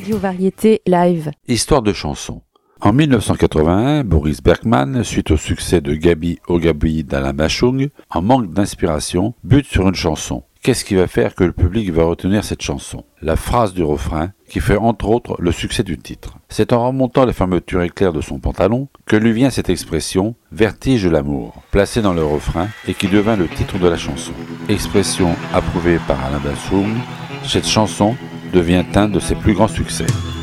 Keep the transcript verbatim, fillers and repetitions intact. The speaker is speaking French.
Radio Variété Live. Histoire de chanson. En mille neuf cent quatre-vingt-un, Boris Bergman, suite au succès de Gabi oh Gabi d'Alain Bachung, en manque d'inspiration, bute sur une chanson. Qu'est-ce qui va faire que le public va retenir cette chanson? La phrase du refrain, qui fait entre autres le succès du titre. C'est en remontant les fermetures éclairs de son pantalon que lui vient cette expression « vertige de l'amour », placée dans le refrain et qui devint le titre de la chanson. Expression approuvée par Alain Bachung, cette chanson devient un de ses plus grands succès.